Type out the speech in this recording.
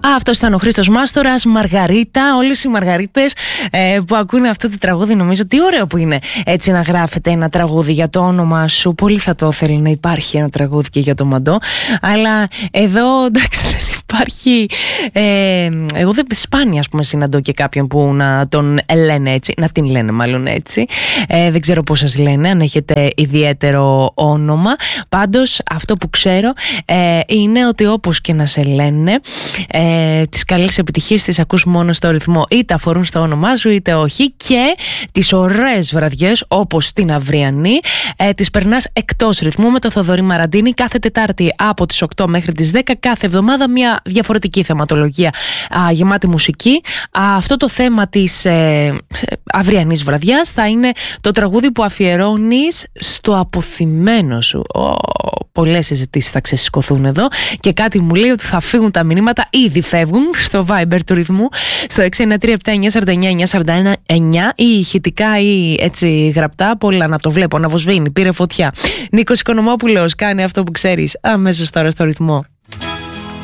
Αυτός ήταν ο Χρήστος Μάστορας, Μαργαρίτα. Όλες οι Μαργαρίτες που ακούνε αυτό το τραγούδι, νομίζω τι ωραίο που είναι έτσι να γράφετε ένα τραγούδι για το όνομα σου. Πολύ θα το ήθελε να υπάρχει ένα τραγούδι και για το Μαντό. Αλλά εδώ εντάξει δεν υπάρχει. Εγώ δεν σπάνια ας πούμε συναντώ και κάποιον που να τον λένε έτσι, να την λένε μάλλον έτσι. Δεν ξέρω πώς σας λένε, αν έχετε ιδιαίτερο όνομα. Πάντως αυτό που ξέρω είναι ότι όπως και να σε λένε, τις καλές επιτυχίες τις ακούς μόνο στο ρυθμό, είτε αφορούν στο όνομά σου είτε όχι, και τις ωραίες βραδιές όπως την αυριανή τις περνάς εκτός ρυθμού με το Θοδωρή Μαραντίνη κάθε Τετάρτη από τις 8 μέχρι τις 10, κάθε εβδομάδα μια διαφορετική θεματολογία γεμάτη μουσική. Αυτό το θέμα της αυριανής βραδιάς θα είναι το τραγούδι που αφιερώνεις στο αποθυμένο σου. Πολλές συζητήσεις θα ξεσηκωθούν εδώ και κάτι μου λέει ότι θα φύγουν τα μηνύματα, ήδη φεύγουν στο Viber του ρυθμού στο 693-7949-949 ή ηχητικά ή έτσι γραπτά. Πολλά να το βλέπω να βοσβήνει, πήρε φωτιά. Νίκος Οικονομόπουλος κάνει αυτό που ξέρεις αμέσως τώρα στο ρυθμό.